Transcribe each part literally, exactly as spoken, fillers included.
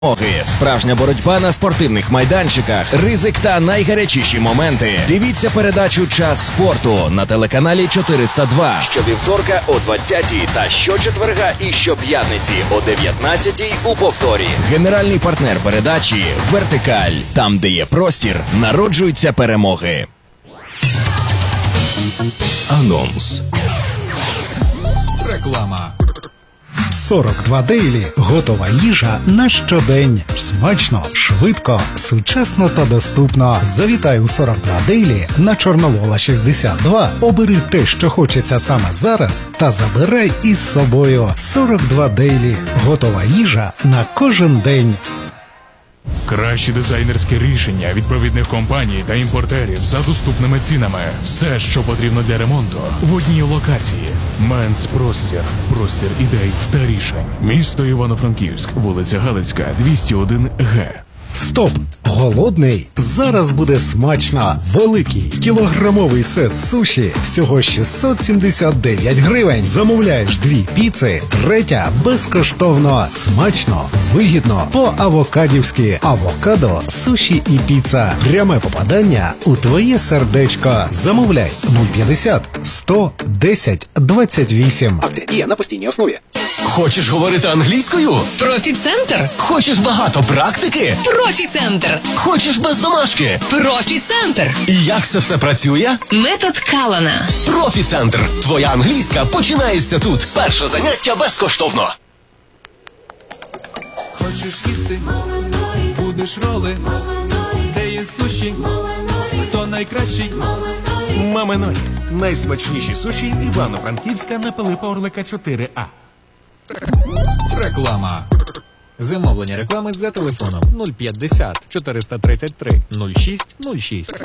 Справжня боротьба на спортивних майданчиках, ризик та найгарячіші моменти. Дивіться передачу «Час спорту» на телеканалі чотириста два щовівторка о двадцятій та щочетверга і щоп'ятниці о дев'ятнадцятій у повторі. Генеральний партнер передачі «Вертикаль». Там, де є простір, народжуються перемоги. Анонс. Реклама. сорок два Дейлі. Готова їжа на щодень. Смачно, швидко, сучасно та доступно. Завітай у сорок два Дейлі на Чорновола шістдесят два. Обери те, що хочеться саме зараз, та забирай із собою. сорок два Дейлі. Готова їжа на кожен день. Кращі дизайнерські рішення від провідних компаній та імпортерів за доступними цінами. Все, що потрібно для ремонту, в одній локації. Менс Простір. Простір ідей та рішень. Місто Івано-Франківськ. Вулиця Галицька, двісті один Г. Стоп! Голодний? Зараз буде смачно! Великий кілограмовий сет суші всього шістсот сімдесят дев'ять гривень. Замовляєш дві піци, третя безкоштовно. Смачно, вигідно, по-авокадівськи. Авокадо, суші і піца. Пряме попадання у твоє сердечко. Замовляй нуль п'ятдесят сто десять двадцять вісім. Акція діє на постійній основі. Хочеш говорити англійською? Профі-центр. Хочеш багато практики? Профі-центр. Хочеш без домашки? Профі-центр. І як це все працює? Метод Калана. Профі-центр. Твоя англійська починається тут. Перше заняття безкоштовно. Хочеш їсти? Будеш роли? Де є суші? Хто найкращий? Мама Нолі. Найсмачніші суші Івано-Франківська на Пилипа Орлика чотири А. Реклама. Замовлення реклами за телефоном нуль п'ятдесят чотириста тридцять три нуль шість нуль шість.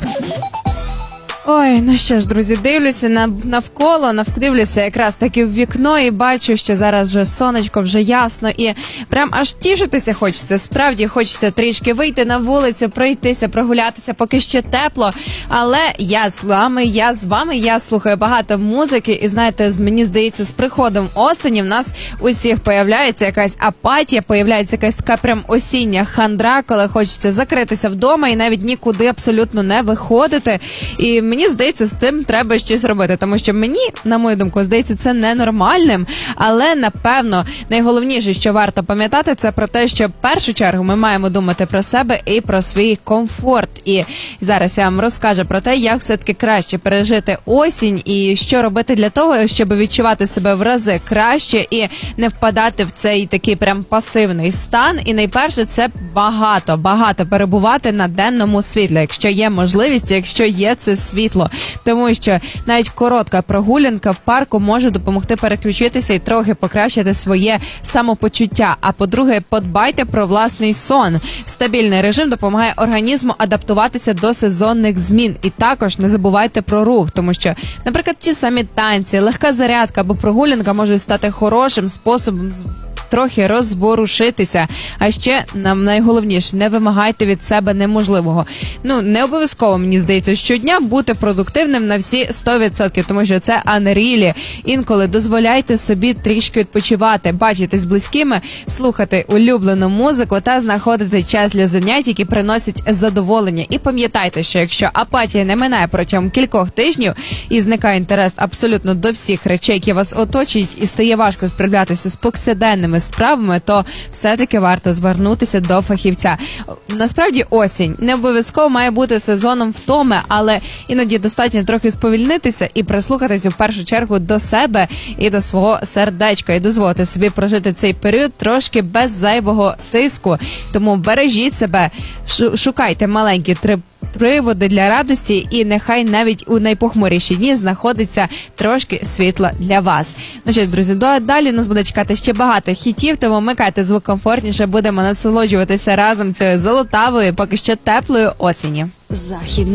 Ой, ну що ж, друзі, дивлюся на, навколо, навдивлюся якраз таки в вікно і бачу, що зараз вже сонечко, вже ясно, і прям аж тішитися хочеться. Справді хочеться трішки вийти на вулицю, пройтися, прогулятися, поки ще тепло. Але я з вами, я з вами, я слухаю багато музики, і знаєте, мені здається, з приходом осені в нас усіх появляється якась апатія, появляється якась така прям осіння хандра, коли хочеться закритися вдома і навіть нікуди абсолютно не виходити. І мені здається, з тим треба щось робити, тому що мені, на мою думку, здається, це ненормальним, але, напевно, найголовніше, що варто пам'ятати, це про те, що в першу чергу ми маємо думати про себе і про свій комфорт. І зараз я вам розкажу про те, як все-таки краще пережити осінь і що робити для того, щоб відчувати себе в рази краще і не впадати в цей такий прям пасивний стан. І найперше, це багато, багато перебувати на денному світлі, якщо є можливість, якщо є це світло. Тому що навіть коротка прогулянка в парку може допомогти переключитися і трохи покращити своє самопочуття. А по-друге, подбайте про власний сон. Стабільний режим допомагає організму адаптуватися до сезонних змін. І також не забувайте про рух, тому що, наприклад, ті самі танці, легка зарядка або прогулянка можуть стати хорошим способом трохи розворушитися. А ще, нам найголовніше, не вимагайте від себе неможливого. Ну, не обов'язково, мені здається, щодня бути продуктивним на всі сто відсотків, тому що це unreal. Інколи дозволяйте собі трішки відпочивати, бачити з близькими, слухати улюблену музику та знаходити час для занять, які приносять задоволення. І пам'ятайте, що якщо апатія не минає протягом кількох тижнів і зникає інтерес абсолютно до всіх речей, які вас оточують, і стає важко справлятися з повсякденними справами, то все-таки варто звернутися до фахівця. Насправді осінь не обов'язково має бути сезоном втоми, але іноді достатньо трохи сповільнитися і прислухатися в першу чергу до себе і до свого сердечка, і дозволити собі прожити цей період трошки без зайвого тиску. Тому бережіть себе, шукайте маленькі три приводи для радості, і нехай навіть у найпохмуріші дні знаходиться трошки світла для вас. Ну що, друзі, далі нас буде чекати ще багато хітів, тому вмикайте звук комфортніше, будемо насолоджуватися разом цією золотавою, поки що теплою осені. Західна